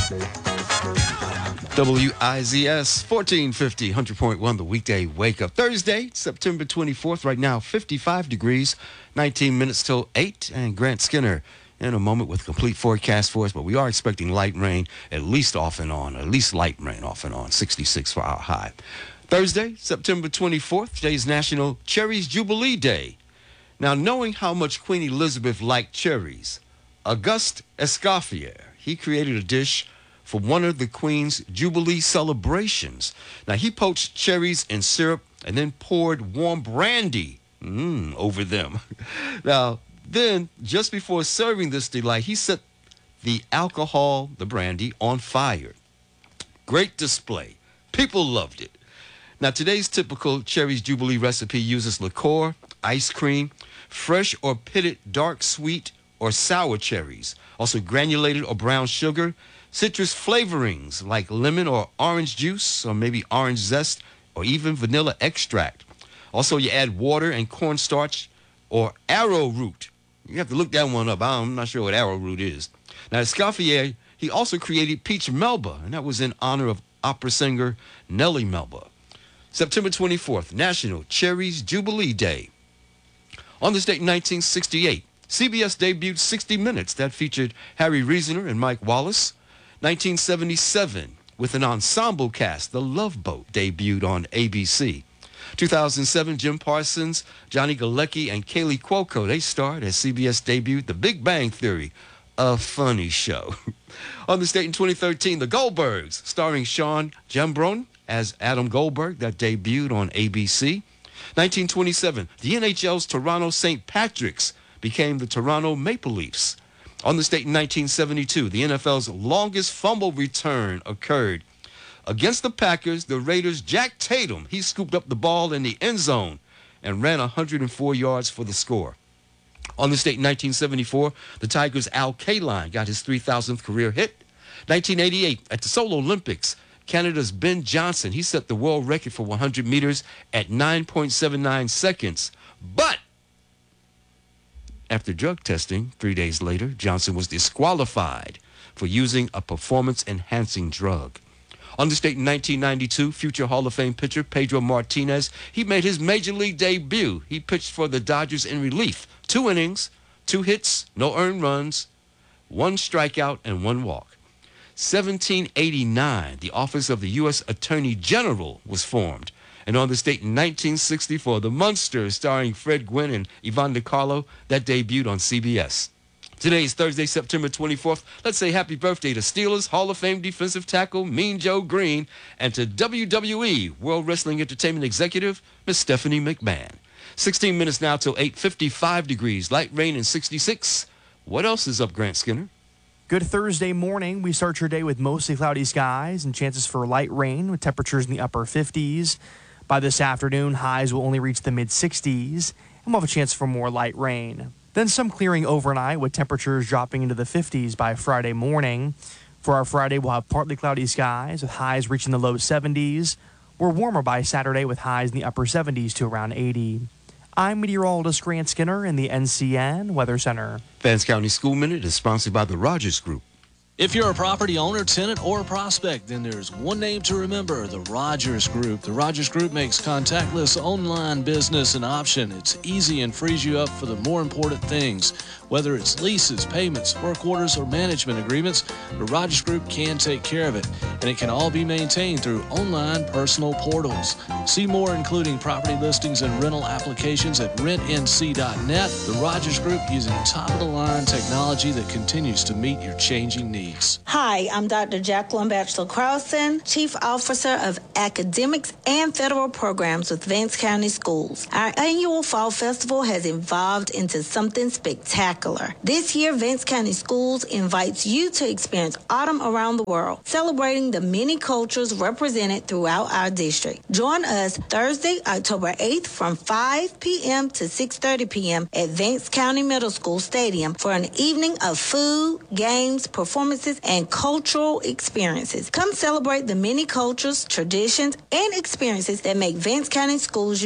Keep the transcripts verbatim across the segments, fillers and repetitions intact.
W I Z S fourteen fifty, one hundred point one, the weekday wake up. Thursday, September twenty-fourth, right now fifty-five degrees, nineteen minutes till eight. And Grant Skinner in a moment with complete forecast for us. But we are expecting light rain, at least off and on, at least light rain off and on, sixty-six for our high. Thursday, September twenty-fourth, today's National Cherries Jubilee Day. Now, knowing how much Queen Elizabeth liked cherries, Auguste Escoffier, he created a dish for one of the Queen's Jubilee celebrations. Now, he poached cherries in syrup and then poured warm brandy mm, over them. Now, then, just before serving this delight, he set the alcohol, the brandy, on fire. Great display. People loved it. Now, today's typical Cherries Jubilee recipe uses liqueur, ice cream, fresh or pitted dark sweet or sour cherries, also granulated or brown sugar, citrus flavorings like lemon or orange juice or maybe orange zest or even vanilla extract. Also, you add water and cornstarch or arrowroot. You have to look that one up. I'm not sure what arrowroot is. Now, Escoffier, he also created Peach Melba, and that was in honor of opera singer Nellie Melba. September twenty-fourth, National Cherries Jubilee Day. On this date in nineteen sixty-eight, C B S debuted sixty minutes that featured Harry Reasoner and Mike Wallace. nineteen seventy-seven, with an ensemble cast, The Love Boat debuted on A B C. two thousand seven, Jim Parsons, Johnny Galecki, and Kaylee Cuoco, they starred as C B S debuted The Big Bang Theory, a funny show. On this date in twenty thirteen, The Goldbergs, starring Sean Jambron as Adam Goldberg, that debuted on A B C. nineteen twenty-seven, the N H L's Toronto Saint Patrick's became the Toronto Maple Leafs. On this date in nineteen seventy-two, the N F L's longest fumble return occurred. Against the Packers, the Raiders' Jack Tatum, he scooped up the ball in the end zone and ran one hundred four yards for the score. On this date in nineteen seventy-four, the Tigers' Al Kaline got his three thousandth career hit. nineteen eighty-eight, at the Seoul Olympics, Canada's Ben Johnson, he set the world record for one hundred meters at nine point seven nine seconds. But after drug testing, three days later, Johnson was disqualified for using a performance-enhancing drug. On this date in nineteen ninety-two, future Hall of Fame pitcher Pedro Martinez, he made his major league debut. He pitched for the Dodgers in relief. Two innings, two hits, no earned runs, one strikeout, and one walk. seventeen eighty-nine, the Office of the U S Attorney General was formed. And on this date in nineteen sixty-four, The Munsters, starring Fred Gwynne and Yvonne DiCarlo, that debuted on C B S. Today is Thursday, September twenty-fourth. Let's say happy birthday to Steelers Hall of Fame defensive tackle Mean Joe Green and to W W E World Wrestling Entertainment Executive Miss Stephanie McMahon. sixteen minutes now till eight, fifty-five degrees, light rain and sixty-six. What else is up, Grant Skinner? Good Thursday morning. We start your day with mostly cloudy skies and chances for light rain with temperatures in the upper fifties. By this afternoon, highs will only reach the mid-sixties, and we'll have a chance for more light rain. Then some clearing overnight with temperatures dropping into the fifties by Friday morning. For our Friday, we'll have partly cloudy skies with highs reaching the low seventies. We're warmer by Saturday with highs in the upper seventies to around eighty. I'm meteorologist Grant Skinner in the N C N Weather Center. Vance County School Minute is sponsored by the Rogers Group. If you're a property owner, tenant, or prospect, then there's one name to remember, the Rogers Group. The Rogers Group makes contactless online business an option. It's easy and frees you up for the more important things. Whether it's leases, payments, work orders, or management agreements, the Rogers Group can take care of it. And it can all be maintained through online personal portals. See more, including property listings and rental applications at rent n c dot net. The Rogers Group, using top-of-the-line technology that continues to meet your changing needs. Hi, I'm Doctor Jacqueline Batchelor Carlson, Chief Officer of Academics and Federal Programs with Vance County Schools. Our annual Fall Festival has evolved into something spectacular. This year, Vance County Schools invites you to experience autumn around the world, celebrating the many cultures represented throughout our district. Join us Thursday, October eighth from five p.m. to six thirty p.m. at Vance County Middle School Stadium for an evening of food, games, performances, and cultural experiences. Come celebrate the many cultures, traditions, and experiences that make Vance County Schools unique.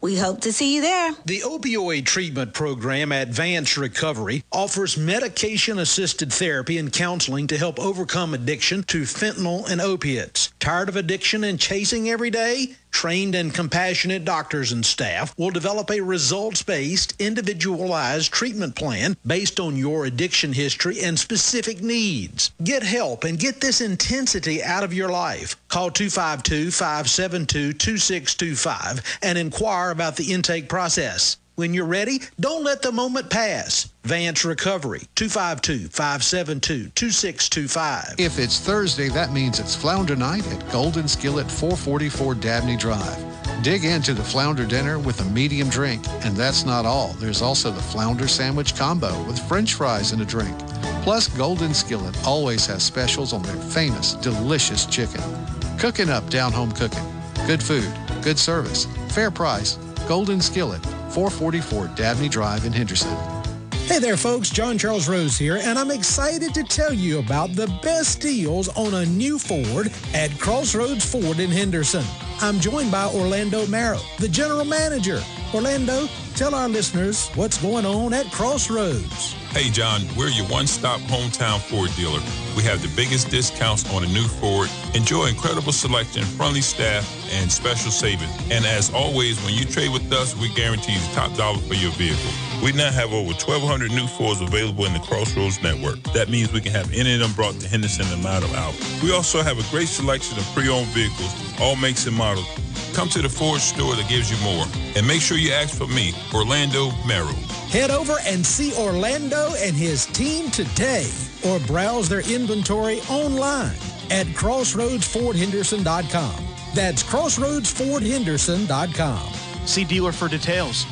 We hope to see you there. The opioid treatment program, Advanced Recovery, offers medication-assisted therapy and counseling to help overcome addiction to fentanyl and opiates. Tired of addiction and chasing every day? Trained and compassionate doctors and staff will develop a results-based, individualized treatment plan based on your addiction history and specific needs. Get help and get this intensity out of your life. Call two five two, five seven two, two six two five and inquire about the intake process. When you're ready, don't let the moment pass. Vance Recovery, two five two, five seven two, two six two five. If it's Thursday, that means it's Flounder Night at Golden Skillet, four forty-four Dabney Drive. Dig into the Flounder dinner with a medium drink, and that's not all. There's also the Flounder Sandwich Combo with French fries and a drink. Plus, Golden Skillet always has specials on their famous, delicious chicken. Cooking up down-home cooking. Good food, good service, fair price. Golden Skillet, four forty-four Dabney Drive in Henderson. Hey there, folks. John Charles Rose here, and I'm excited to tell you about the best deals on a new Ford at Crossroads Ford in Henderson. I'm joined by Orlando Marrow, the general manager. Orlando, tell our listeners what's going on at Crossroads. Hey, John, we're your one-stop hometown Ford dealer. We have the biggest discounts on a new Ford. Enjoy incredible selection, friendly staff, and special savings. And as always, when you trade with us, we guarantee the top dollar for your vehicle. We now have over twelve hundred new Fords available in the Crossroads network. That means we can have any of them brought to Henderson in a matter of hours. We also have a great selection of pre-owned vehicles, all makes and models. Come to the Ford store that gives you more. And make sure you ask for me, Orlando Merrill. Head over and see Orlando and his team today, or browse their inventory online at crossroads ford henderson dot com. That's crossroads ford henderson dot com. See dealer for details.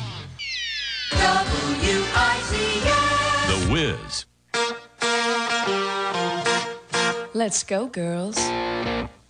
W I Z S. The Wiz. Let's go, girls.